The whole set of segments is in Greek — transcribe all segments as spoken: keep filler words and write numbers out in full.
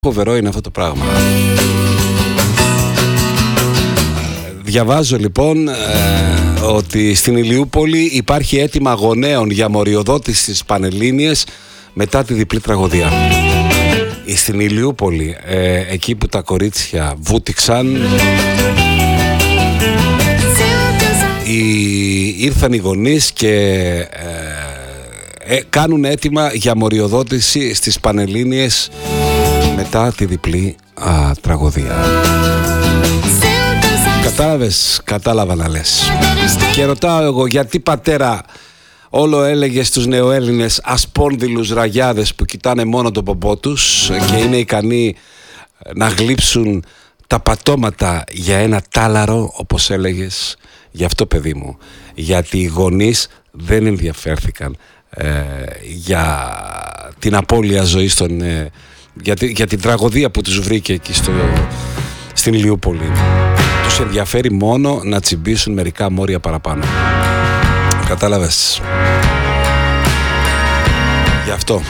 Φοβερό είναι αυτό το πράγμα. Διαβάζω λοιπόν ε, ότι στην Ηλιούπολη υπάρχει αίτημα γονέων για μοριοδότηση στις Πανελλήνιες μετά τη διπλή τραγωδία. Στην Ηλιούπολη, ε, εκεί που τα κορίτσια βούτυξαν, οι, ήρθαν οι γονείς και ε, ε, κάνουν αίτημα για μοριοδότηση στις Πανελλήνιες μετά τη διπλή α, τραγωδία. Κατάλαβες, κατάλαβα να λες. Και ρωτάω εγώ, γιατί πατέρα όλο έλεγε στους νεοέλληνες ασπόνδυλους ραγιάδες που κοιτάνε μόνο τον ποπό τους και είναι ικανοί να γλύψουν τα πατώματα για ένα τάλαρο, όπως έλεγες? Γι' αυτό, παιδί μου, γιατί οι γονείς δεν ενδιαφέρθηκαν ε, για την απώλεια ζωής των... Ε, για, τη, για την τραγωδία που τους βρήκε εκεί στο, στην Ηλιούπολη. Τους ενδιαφέρει μόνο να τσιμπήσουν μερικά μόρια παραπάνω. Κατάλαβες? Γι' αυτό.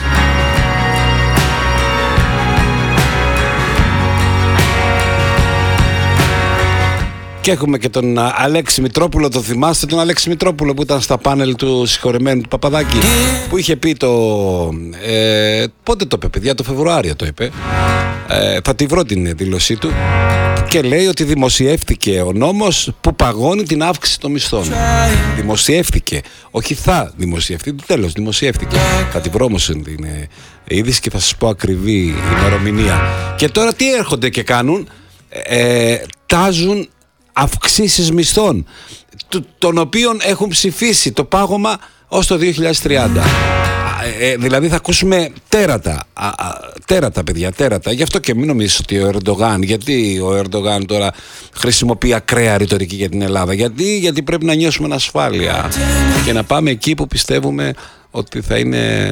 Και έχουμε και τον Αλέξη Μητρόπουλο, το θυμάστε τον Αλέξη Μητρόπουλο που ήταν στα πάνελ του συγχωρεμένου του Παπαδάκη, που είχε πει το... Ε, πότε το είπε, παιδιά? Το Φεβρουάριο το είπε. Ε, θα τη βρω την δήλωσή του. Και λέει ότι δημοσιεύτηκε ο νόμος που παγώνει την αύξηση των μισθών. Δημοσιεύτηκε. Όχι θα δημοσιευτεί, τέλος δημοσιεύτηκε. Θα τη βρω όμως την είδηση και θα σας πω ακριβή ημερομηνία. Και τώρα τι έρχονται και κάνουν? Ε, τάζουν αυξήσεις μισθών, των οποίων έχουν ψηφίσει το πάγωμα ως το δύο χιλιάδες τριάντα. Ε, δηλαδή θα ακούσουμε τέρατα, α, α, τέρατα παιδιά, τέρατα. Γι' αυτό και μην νομίζεις ότι ο Ερντογάν, γιατί ο Ερντογάν τώρα χρησιμοποιεί ακραία ρητορική για την Ελλάδα? Γιατί, γιατί πρέπει να νιώσουμε ασφάλεια και να πάμε εκεί που πιστεύουμε ότι θα είναι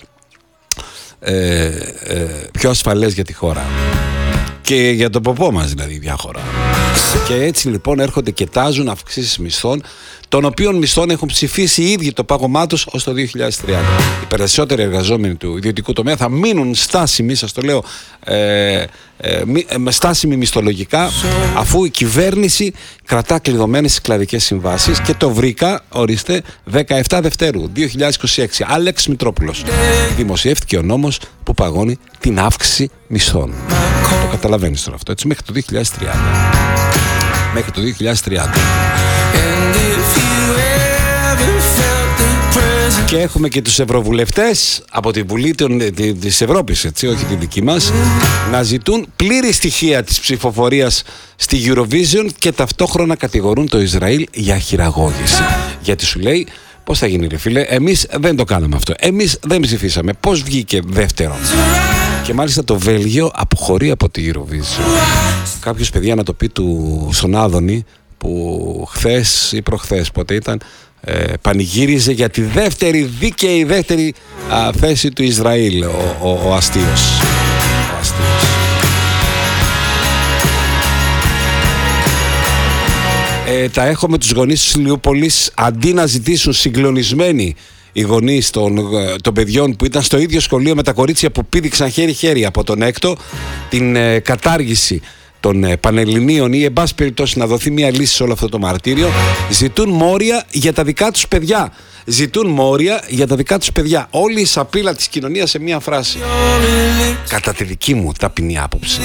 ε, ε, πιο ασφαλές για τη χώρα και για τον ποπό μας, δηλαδή διάχωρα. Και έτσι λοιπόν έρχονται και τάζουν αυξήσεις μισθών, των οποίων μισθών έχουν ψηφίσει οι ίδιοι το πάγωμά τους ως το δύο χιλιάδες τριάντα. Οι περισσότεροι εργαζόμενοι του ιδιωτικού τομέα θα μείνουν στάσιμοι, σας το λέω, ε, ε, ε, στάσιμοι μισθολογικά, αφού η κυβέρνηση κρατά κλειδωμένες τις κλαδικές συμβάσεις. Και το βρήκα, ορίστε, δεκαεπτά Δευτέρου δύο χιλιάδες είκοσι έξι. Άλεξ Μητρόπουλος. Δημοσιεύτηκε ο νόμος που παγώνει την αύξηση μισθών. Το καταλαβαίνεις τώρα αυτό, έτσι, μέχρι το δύο χιλιάδες τριάντα. Μέχρι το δύο χιλιάδες τριάντα. Και έχουμε και τους ευρωβουλευτές από τη Βουλή της Ευρώπης, έτσι, όχι τη δική μας, να ζητούν πλήρη στοιχεία της ψηφοφορίας στη Eurovision και ταυτόχρονα κατηγορούν το Ισραήλ για χειραγώγηση. Γιατί σου λέει, πώς θα γίνει ρε φίλε, εμείς δεν το κάναμε αυτό, εμείς δεν ψηφίσαμε, πώς βγήκε δεύτερο? Και μάλιστα το Βέλγιο αποχωρεί από τη Eurovision. Κάποιος, παιδιά, να το πει του, στον Άδωνη, που χθες ή προχθές, πότε ήταν, ε, πανηγύριζε για τη δεύτερη δίκαιη δεύτερη α, θέση του Ισραήλ, ο, ο, ο αστείος. Ο αστείος. Ε, τα έχω με τους γονείς της Ηλιούπολης, αντί να ζητήσουν συγκλονισμένοι οι γονείς των, των παιδιών που ήταν στο ίδιο σχολείο με τα κορίτσια που πήδηξαν χέρι-χέρι από τον έκτο την ε, κατάργηση των ε, Πανελληνίων, ή εν πάση περιπτώσει να δοθεί μια λύση σε όλο αυτό το μαρτύριο, ζητούν μόρια για τα δικά τους παιδιά. Ζητούν μόρια για τα δικά τους παιδιά. Όλη η σαπίλα της κοινωνίας σε μια φράση. Κατά τη δική μου ταπεινή άποψη.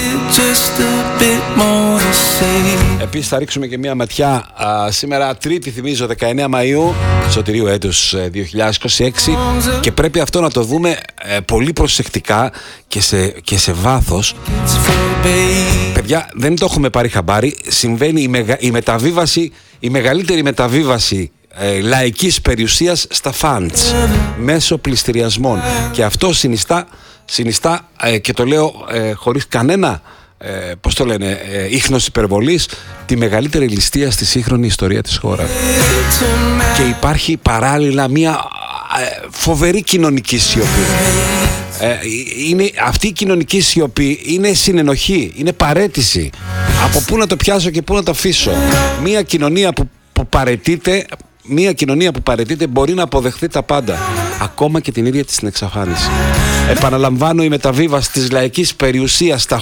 Επίσης θα ρίξουμε και μια ματιά α, σήμερα Τρίτη, θυμίζω, δεκαεννέα Μαΐου, σωτηρίου έτους δύο χιλιάδες είκοσι έξι, και πρέπει αυτό να το δούμε ε, πολύ προσεκτικά και σε, και σε βάθος. Παιδιά, δεν το έχουμε πάρει χαμπάρι. Συμβαίνει η, μεγα, η μεταβίβαση, η μεγαλύτερη μεταβίβαση ε, λαϊκής περιουσίας στα φαντς μέσω πληστηριασμών, και αυτό συνιστά, συνιστά ε, και το λέω ε, χωρίς κανένα ε, πώς το λένε, ε, ίχνος υπερβολής, τη μεγαλύτερη ληστεία στη σύγχρονη ιστορία της χώρας. Και υπάρχει παράλληλα μια ε, φοβερή κοινωνική σιωπή. Ε, είναι, αυτή η κοινωνική σιωπή είναι συνενοχή, είναι παραίτηση. Από πού να το πιάσω και πού να το αφήσω? Μια κοινωνία που, που παραιτείται, μια κοινωνία που παραιτείται μπορεί να αποδεχθεί τα πάντα. ακόμα και την ίδια της την εξαφάνιση. Επαναλαμβάνω, η μεταβίβαση της λαϊκής περιουσίας στα